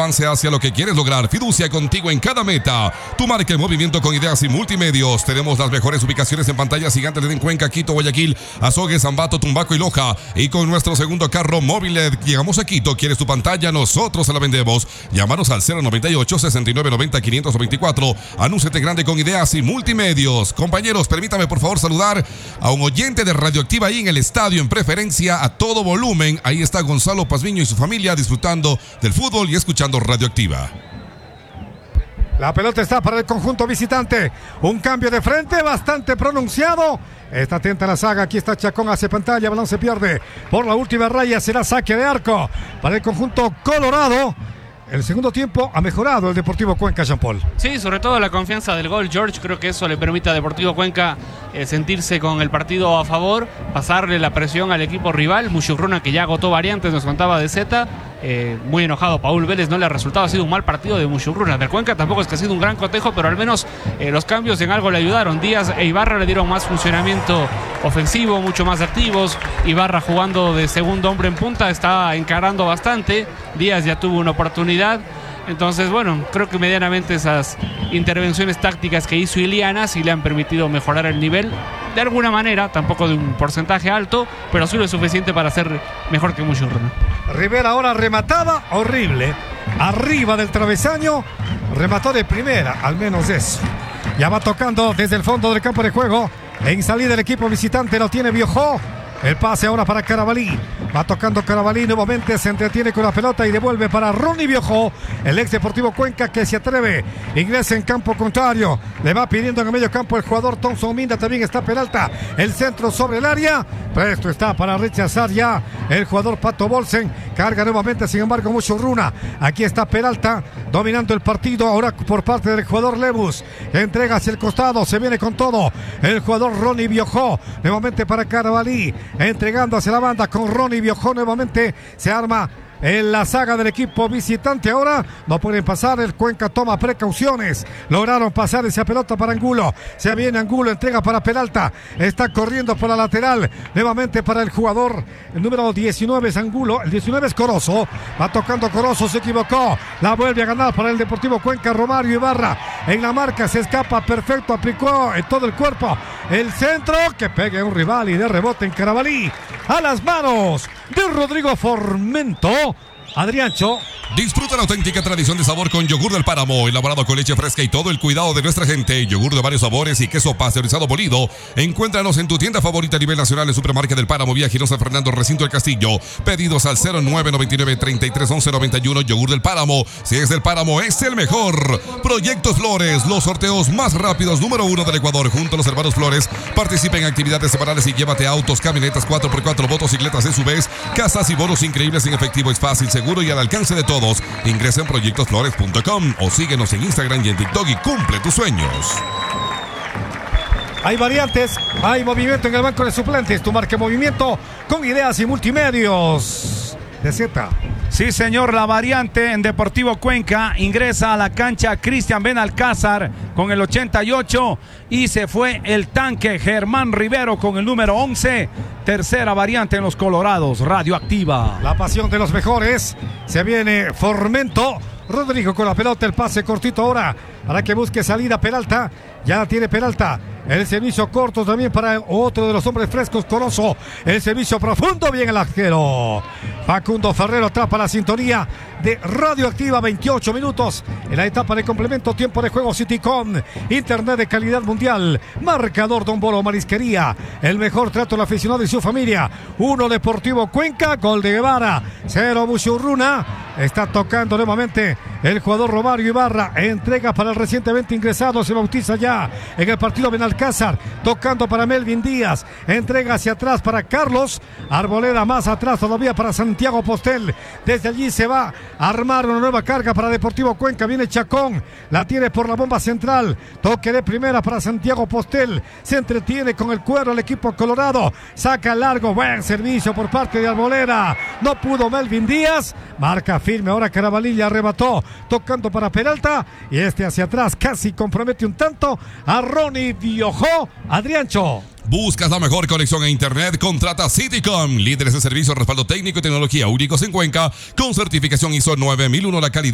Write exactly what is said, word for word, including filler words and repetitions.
Avance hacia lo que quieres lograr. Fiducia contigo en cada meta. Tu marca en movimiento con ideas y multimedios. Tenemos las mejores ubicaciones en pantallas gigantes en Cuenca, Quito, Guayaquil, Azogues, Ambato, Tumbaco y Loja. Y con nuestro segundo carro móvil llegamos a Quito. ¿Quieres tu pantalla? Nosotros se la vendemos. Llámanos al cero noventa y ocho, sesenta y nueve noventa, quinientos veinticuatro. Anúnciate grande con ideas y multimedios. Compañeros, permítame por favor saludar a un oyente de Radioactiva ahí en el estadio en preferencia a todo volumen. Ahí está Gonzalo Pazmiño y su familia disfrutando del fútbol y escuchando Radioactiva. La pelota está para el conjunto visitante. Un cambio de frente bastante pronunciado. Está atenta la saga. Aquí está Chacón hacia pantalla. Balón se pierde por la última raya. Será saque de arco para el conjunto colorado. El segundo tiempo ha mejorado el Deportivo Cuenca, Jean Paul. Sí, sobre todo la confianza del gol, George. Creo que eso le permite a Deportivo Cuenca eh, sentirse con el partido a favor, pasarle la presión al equipo rival. Muchugruna, que ya agotó variantes, nos contaba de Z. Eh, muy enojado Paul Vélez, no le ha resultado, ha sido un mal partido de Muchugruna. Del Cuenca tampoco es que ha sido un gran cotejo, pero al menos eh, los cambios en algo le ayudaron. Díaz e Ibarra le dieron más funcionamiento ofensivo, mucho más activos. Ibarra jugando de segundo hombre en punta, está encarando bastante. Díaz ya tuvo una oportunidad. Entonces, bueno, creo que medianamente esas intervenciones tácticas que hizo Iliana sí le han permitido mejorar el nivel de alguna manera, tampoco de un porcentaje alto, pero sí lo suficiente para ser mejor que Muchugruna. Rivera ahora remataba, horrible, arriba del travesaño, remató de primera, al menos eso. Ya va tocando desde el fondo del campo de juego, en salida el equipo visitante lo tiene Biojó. El pase ahora para Carabalí. Va tocando Carabalí nuevamente. Se entretiene con la pelota y devuelve para Ronnie Biojó. El ex Deportivo Cuenca que se atreve. Ingresa en campo contrario. Le va pidiendo en el medio campo el jugador Thompson Minda. También está Peralta. El centro sobre el área. Presto está para rechazar ya el jugador Pato Bolsen. Carga nuevamente, sin embargo, Muchugruna. Aquí está Peralta dominando el partido. Ahora por parte del jugador Lebus. Entrega hacia el costado. Se viene con todo. El jugador Ronnie Biojó. Nuevamente para Carabalí. Entregando hacia la banda con Ronnie Biojó. Nuevamente se arma en la saga del equipo visitante. Ahora no pueden pasar. El Cuenca toma precauciones. Lograron pasar esa pelota para Angulo. Se viene Angulo, entrega para Peralta. Está corriendo por la lateral. Nuevamente para el jugador. El número diecinueve es Angulo. El diecinueve es Corozo. Va tocando Corozo. Se equivocó. La vuelve a ganar para el Deportivo Cuenca. Romario Ibarra en la marca. Se escapa perfecto. Aplicó en todo el cuerpo. El centro que pegue a un rival y de rebote en Carabalí. A las manos de Rodrigo Formento. Adriancho. Disfruta la auténtica tradición de sabor con yogur del Páramo, elaborado con leche fresca y todo el cuidado de nuestra gente. Yogur de varios sabores y queso pasteurizado molido. Encuéntranos en tu tienda favorita a nivel nacional en Supermarket del Páramo, Vía Girón San Fernando, Recinto del Castillo. Pedidos al cero nueve nueve nueve, treinta y tres, once, noventa y uno. Yogur del Páramo. Si es del Páramo, es el mejor. Proyectos Flores, los sorteos más rápidos número uno del Ecuador. Junto a los hermanos Flores, participa en actividades semanales y llévate autos, camionetas, cuatro por cuatro, motocicletas, S U Vs, casas y bonos increíbles en efectivo. Es fácil, seguro y al alcance de todos. Ingresa en proyectos flores punto com o síguenos en Instagram y en TikTok y cumple tus sueños. Hay variantes, hay movimiento en el banco de suplentes. Tu marca movimiento con ideas y multimedios. De Z. Sí, señor, la variante en Deportivo Cuenca. Ingresa a la cancha Cristian Benalcázar con el ochenta y ocho y se fue el tanque Germán Rivero con el número once. Tercera variante en los Colorados, Radioactiva. La pasión de los mejores. Se viene Formento. Rodrigo con la pelota, el pase cortito ahora para que busque salida Peralta. Ya la tiene Peralta. El servicio corto también para otro de los hombres frescos, Corozo. El servicio profundo, bien el arquero. Facundo Ferrero atrapa la sintonía de Radioactiva. Veintiocho minutos en la etapa de complemento. Tiempo de juego Citycom. Internet de calidad mundial. Marcador Don Bolo Marisquería. El mejor trato al aficionado y su familia. Uno Deportivo Cuenca. Gol de Guevara. Cero Muchugruna. Está tocando nuevamente el jugador Romario Ibarra. Entrega para el recientemente ingresado. Se bautiza ya en el partido Benalcázar. Tocando para Melvin Díaz. Entrega hacia atrás para Carlos Arboleda. Más atrás todavía para Santiago Postel. Desde allí se va a armar una nueva carga para Deportivo Cuenca. Viene Chacón. La tiene por la bomba central. Toque de primera para Santiago Postel. Se entretiene con el cuero el equipo colorado. Saca largo. Buen servicio por parte de Arboleda. No pudo Melvin Díaz. Marca firme. Ahora Carabalí le arrebató. Tocando para Peralta. Y este hacia atrás casi compromete un tanto a Ronnie Biojó. Adriancho. ¿Buscas la mejor conexión a internet? Contrata Citycom, líderes de servicio, respaldo técnico y tecnología únicos en Cuenca, con certificación I S O nueve mil uno, la calidad